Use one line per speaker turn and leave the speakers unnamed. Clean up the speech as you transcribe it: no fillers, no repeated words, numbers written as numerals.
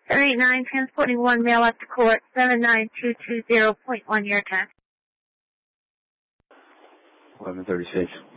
789, transporting one male up to court, 79220.1 your time.
11:36.